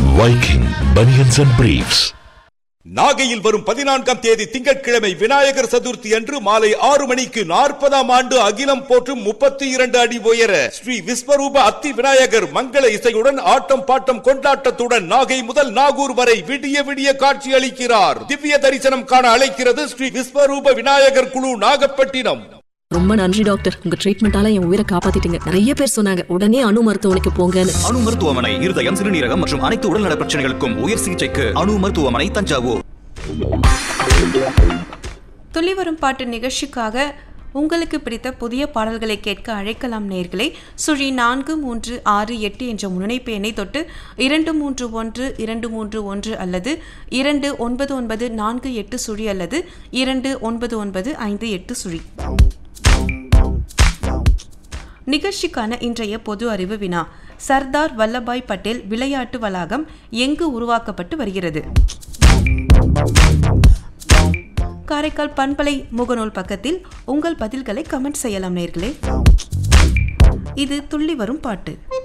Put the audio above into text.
Viking Bunions and Briefs. நாகையில் வரும் 14ஆம் தேதி திங்கட்கிழமை விநாயகர் சதுர்த்தி அன்று மாலை 6 மணிக்கு 40ஆம் ஆண்டு அகிலம் போற்றும் 32 அடி உயர ஸ்ரீ விஸ்வரூப அத்தி விநாயகர் மங்கள இசையுடன் ஆட்டம் பாட்டம் கொண்டாட்டத்துடன் நாகை முதல் நாகூர் வரை விடிய விடிய காட்சி அளிக்கிறார். திவ்ய தரிசனம் காண அழைக்கிறது ஸ்ரீ விஸ்வரூப விநாயகர் குழு நாகப்பட்டினம். ரொம்ப நன்றி டாக்டர், உங்க ட்ரீட்மெண்டால என் உயிரை காப்பாத்திட்டீங்க. நிறைய பேர் சொன்னாங்க உடனே அணு மருத்துவமனைக்கு போங்கன்னு. அணு மருத்துவமனை இருதயம், சிறுநீரகம் மற்றும் அனைத்து உடல்நல பிரச்சனைகளுக்கும் உயர் சிகிச்சைக்கு அணு மருத்துவமனை, தஞ்சாவூர். துளிவரும் பாட்டு நிகழ்ச்சிக்காக உங்களுக்கு பிடித்த புதிய பாடல்களை கேட்க அழைக்கலாம் நேயர்களே. 436 என்ற முன்னிணைப்பு எண்ணை தொட்டு 231 அல்லது 2994 அல்லது 2995. நிகழ்ச்சிக்கான இன்றைய பொது அறிவு வினா: சர்தார் வல்லபாய் பட்டேல் விளையாட்டு வளாகம் எங்கு உருவாக்கப்பட்டு வருகிறது? காரைக்கால் பண்பலை முகநூல் பக்கத்தில் உங்கள் பதில்களை கமெண்ட் செய்யலாம் நேயர்களே. இது துள்ளி வரும் பாட்டு.